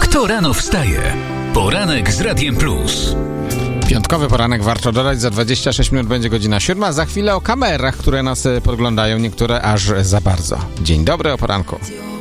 Kto rano wstaje? Poranek z Radiem Plus. Piątkowy poranek, warto dodać, za 26 minut będzie godzina 7. Za chwilę o kamerach, które nas podglądają, niektóre aż za bardzo. Dzień dobry, o poranku.